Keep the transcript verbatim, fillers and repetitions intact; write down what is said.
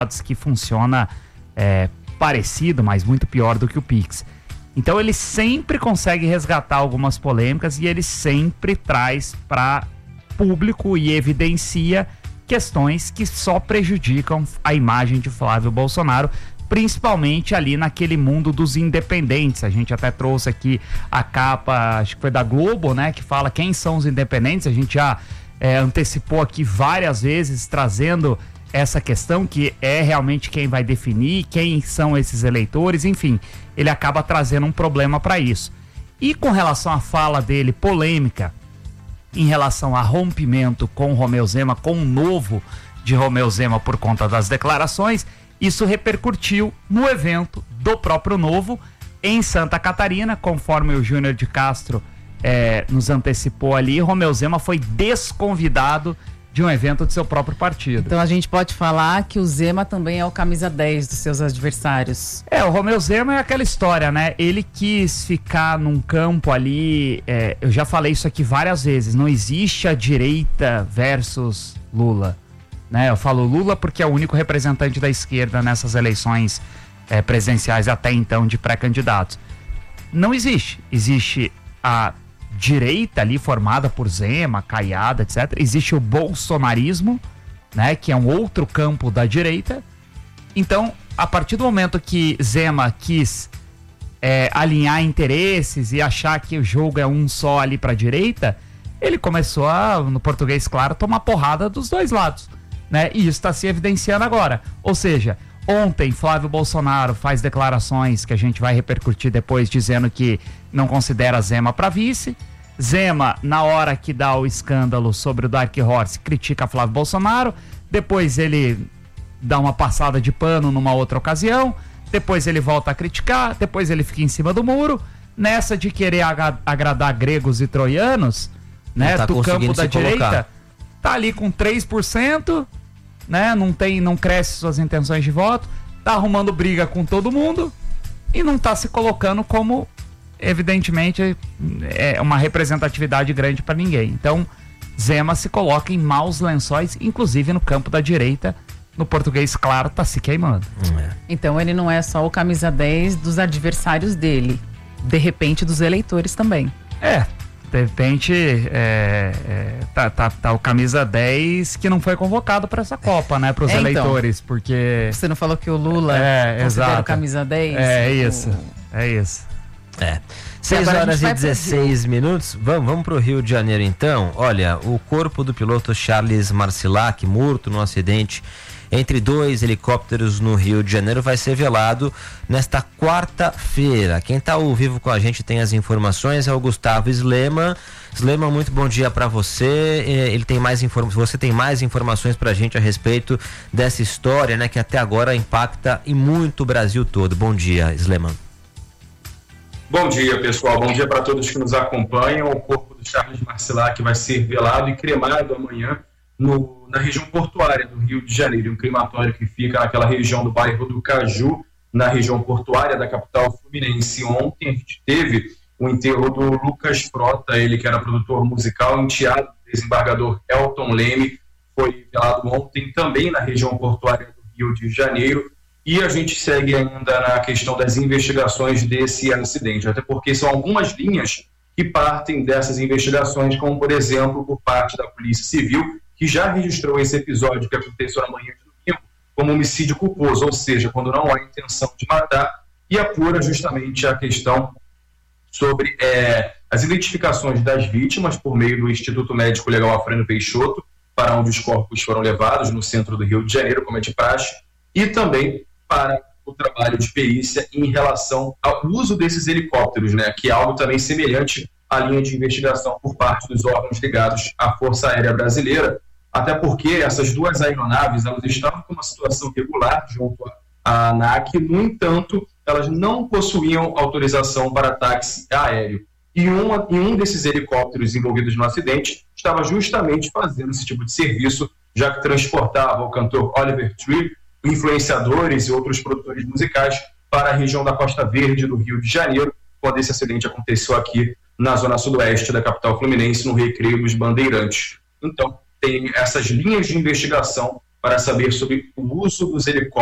que funciona é, parecido, mas muito pior do que o Pix. Então ele sempre consegue resgatar algumas polêmicas e ele sempre traz para público e evidencia questões que só prejudicam a imagem de Flávio Bolsonaro, principalmente ali naquele mundo dos independentes. A gente até trouxe aqui a capa, acho que foi da Globo, né, que fala quem são os independentes. A gente já é, antecipou aqui várias vezes, trazendo essa questão que é realmente quem vai definir, quem são esses eleitores, enfim, ele acaba trazendo um problema para isso. E com relação à fala dele, polêmica, em relação a rompimento com Romeu Zema, com o novo de Romeu Zema por conta das declarações, isso repercutiu no evento do próprio Novo em Santa Catarina, conforme o Júnior de Castro é, nos antecipou ali. Romeu Zema foi desconvidado de um evento de seu próprio partido. Então a gente pode falar que o Zema também é o camisa dez dos seus adversários. É, o Romeu Zema é aquela história, né? Ele quis ficar num campo ali, é, eu já falei isso aqui várias vezes, não existe a direita versus Lula, né? Eu falo Lula porque é o único representante da esquerda nessas eleições é, presidenciais até então de pré-candidatos. Não existe. Existe a direita ali formada por Zema, Caiado, etcétera. Existe o bolsonarismo, né, que é um outro campo da direita. Então, a partir do momento que Zema quis é, alinhar interesses e achar que o jogo é um só ali para a direita, ele começou a, no português claro, tomar porrada dos dois lados, né? E isso está se evidenciando agora. Ou seja, ontem Flávio Bolsonaro faz declarações que a gente vai repercutir depois, dizendo que não considera Zema para vice. Zema, na hora que dá o escândalo sobre o Dark Horse, critica Flávio Bolsonaro. Depois ele dá uma passada de pano numa outra ocasião. Depois ele volta a criticar. Depois ele fica em cima do muro. Nessa de querer ag- agradar gregos e troianos, né, tá do campo da direita, colocar. Tá ali com três por cento, né, não tem, não cresce suas intenções de voto, tá arrumando briga com todo mundo e não tá se colocando como, evidentemente, é uma representatividade grande para ninguém. Então, Zema se coloca em maus lençóis, inclusive no campo da direita. No português claro, tá se queimando. É. Então ele não é só o camisa dez dos adversários dele, de repente dos eleitores também. É, de repente é, é, tá, tá, tá o camisa dez que não foi convocado para essa Copa, né, para os é, eleitores, então, porque... Você não falou que o Lula é, considera o camisa dez? É, o... isso, é isso. É. seis horas e dezesseis minutos. Vamos, vamos para o Rio de Janeiro então. Olha, o corpo do piloto Charles Marcilac, morto no acidente entre dois helicópteros no Rio de Janeiro, vai ser velado nesta quarta-feira. Quem está ao vivo com a gente tem as informações, é o Gustavo Slema. Slema, muito bom dia para você. Ele tem mais inform... Você tem mais informações para a gente a respeito dessa história, né, que até agora impacta em muito o Brasil todo. Bom dia, Slema. Bom dia, pessoal. Bom dia para todos que nos acompanham. O corpo do Charles Marcilac vai ser velado e cremado amanhã no, na região portuária do Rio de Janeiro, um crematório que fica naquela região do bairro do Caju, na região portuária da capital fluminense. Ontem a gente teve o enterro do Lucas Frota, ele que era produtor musical, enteado do desembargador Elton Leme, foi velado ontem também na região portuária do Rio de Janeiro. E a gente segue ainda na questão das investigações desse acidente, até porque são algumas linhas que partem dessas investigações, como, por exemplo, por parte da Polícia Civil, que já registrou esse episódio que aconteceu na manhã de domingo como homicídio culposo, ou seja, quando não há intenção de matar, e apura justamente a questão sobre é, as identificações das vítimas por meio do Instituto Médico Legal Afrino Peixoto, para onde os corpos foram levados no centro do Rio de Janeiro, como é de praxe, e também para o trabalho de perícia em relação ao uso desses helicópteros, né, que é algo também semelhante à linha de investigação por parte dos órgãos ligados à Força Aérea Brasileira, até porque essas duas aeronaves elas estavam com uma situação regular junto à ANAC, no entanto, elas não possuíam autorização para táxi aéreo. E uma, em um desses helicópteros envolvidos no acidente estava justamente fazendo esse tipo de serviço, já que transportava o cantor Oliver Tree, influenciadores e outros produtores musicais para a região da Costa Verde do Rio de Janeiro, quando esse acidente aconteceu aqui na zona sudoeste da capital fluminense, no Recreio dos Bandeirantes. Então, tem essas linhas de investigação para saber sobre o uso dos helicópteros